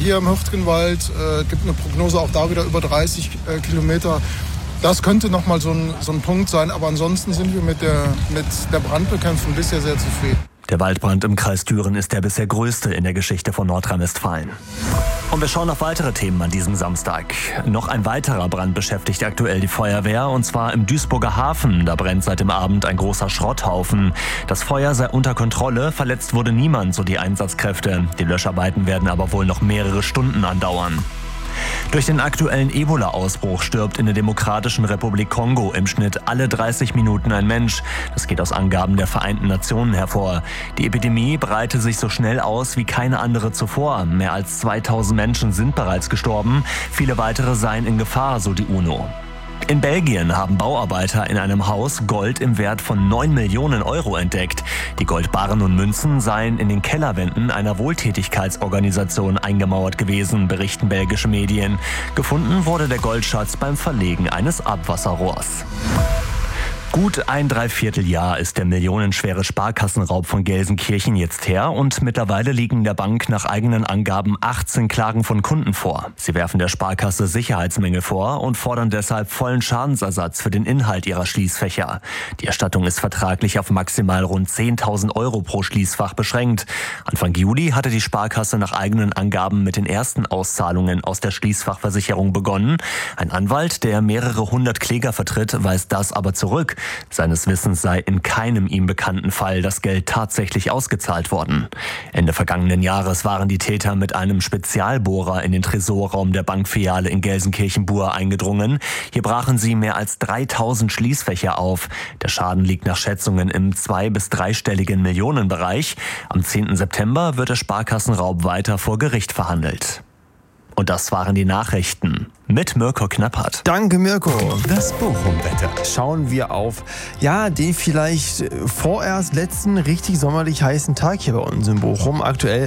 hier im Hürtgenwald, gibt eine Prognose auch da wieder über 30 Kilometer. Das könnte nochmal so ein Punkt sein, aber ansonsten sind wir mit der Brandbekämpfung bisher sehr zufrieden. Der Waldbrand im Kreis Düren ist der bisher größte in der Geschichte von Nordrhein-Westfalen. Und wir schauen auf weitere Themen an diesem Samstag. Noch ein weiterer Brand beschäftigt aktuell die Feuerwehr, und zwar im Duisburger Hafen. Da brennt seit dem Abend ein großer Schrotthaufen. Das Feuer sei unter Kontrolle, verletzt wurde niemand, so die Einsatzkräfte. Die Löscharbeiten werden aber wohl noch mehrere Stunden andauern. Durch den aktuellen Ebola-Ausbruch stirbt in der Demokratischen Republik Kongo im Schnitt alle 30 Minuten ein Mensch. Das geht aus Angaben der Vereinten Nationen hervor. Die Epidemie breite sich so schnell aus wie keine andere zuvor. Mehr als 2000 Menschen sind bereits gestorben. Viele weitere seien in Gefahr, so die UNO. In Belgien haben Bauarbeiter in einem Haus Gold im Wert von 9 Millionen Euro entdeckt. Die Goldbarren und Münzen seien in den Kellerwänden einer Wohltätigkeitsorganisation eingemauert gewesen, berichten belgische Medien. Gefunden wurde der Goldschatz beim Verlegen eines Abwasserrohrs. Gut ein Dreivierteljahr ist der millionenschwere Sparkassenraub von Gelsenkirchen jetzt her, und mittlerweile liegen der Bank nach eigenen Angaben 18 Klagen von Kunden vor. Sie werfen der Sparkasse Sicherheitsmängel vor und fordern deshalb vollen Schadensersatz für den Inhalt ihrer Schließfächer. Die Erstattung ist vertraglich auf maximal rund 10.000 Euro pro Schließfach beschränkt. Anfang Juli hatte die Sparkasse nach eigenen Angaben mit den ersten Auszahlungen aus der Schließfachversicherung begonnen. Ein Anwalt, der mehrere hundert Kläger vertritt, weist das aber zurück. Seines Wissens sei in keinem ihm bekannten Fall das Geld tatsächlich ausgezahlt worden. Ende vergangenen Jahres waren die Täter mit einem Spezialbohrer in den Tresorraum der Bankfiliale in Gelsenkirchen-Bur eingedrungen. Hier brachen sie mehr als 3000 Schließfächer auf. Der Schaden liegt nach Schätzungen im 2- bis 3-stelligen Millionenbereich. Am 10. September wird der Sparkassenraub weiter vor Gericht verhandelt. Und das waren die Nachrichten mit Mirko Knappert. Danke, Mirko. Das Bochum-Wetter. Schauen wir auf, den vielleicht vorerst letzten richtig sommerlich heißen Tag hier bei uns in Bochum. Aktuell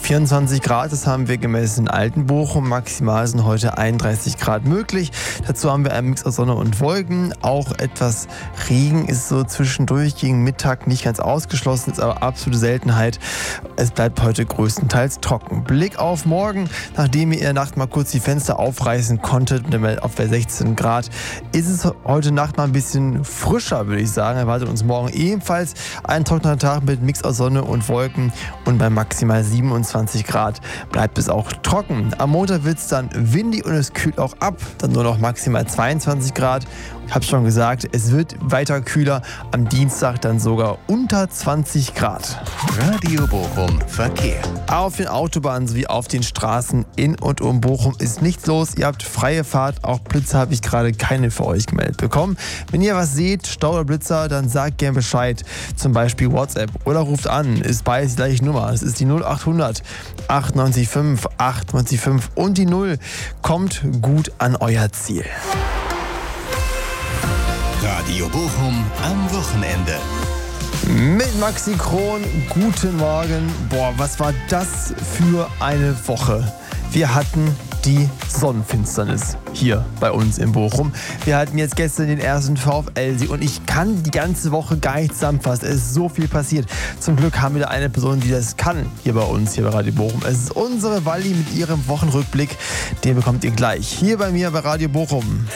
24 Grad, das haben wir gemessen in Altenbochum. Maximal sind heute 31 Grad möglich. Dazu haben wir einen Mix aus Sonne und Wolken. Auch etwas Regen ist so zwischendurch gegen Mittag nicht ganz ausgeschlossen, ist aber absolute Seltenheit. Es bleibt heute größtenteils trocken. Blick auf morgen, nachdem ihr in der Nacht mal kurz die Fenster aufreißen konntet, auf bei 16 Grad, ist es heute Nacht mal ein bisschen frischer, würde ich sagen. Erwartet uns morgen ebenfalls ein trockener Tag mit Mix aus Sonne und Wolken, und bei maximal 27 Grad bleibt es auch trocken. Am Montag wird es dann windig und es kühlt auch ab, dann nur noch maximal 22 Grad. Ich habe schon gesagt, es wird weiter kühler, am Dienstag dann sogar unter 20 Grad. Radio Bochum Verkehr. Auf den Autobahnen sowie auf den Straßen in und um Bochum ist nichts los. Ihr habt freie Fahrt, auch Blitzer habe ich gerade keine für euch gemeldet bekommen. Wenn ihr was seht, Stau oder Blitzer, dann sagt gern Bescheid. Zum Beispiel WhatsApp oder ruft an, ist beides die gleiche Nummer. Es ist die 0800 98 5 98 5 und die 0. Kommt gut an euer Ziel. Radio Bochum am Wochenende. Mit Maxi Kron, guten Morgen. Was war das für eine Woche? Wir hatten die Sonnenfinsternis hier bei uns in Bochum. Wir hatten jetzt gestern den ersten VfL-Sieg und ich kann die ganze Woche gar nicht zusammenfassen. Es ist so viel passiert. Zum Glück haben wir da eine Person, die das kann hier bei uns, hier bei Radio Bochum. Es ist unsere Walli mit ihrem Wochenrückblick. Den bekommt ihr gleich hier bei mir bei Radio Bochum.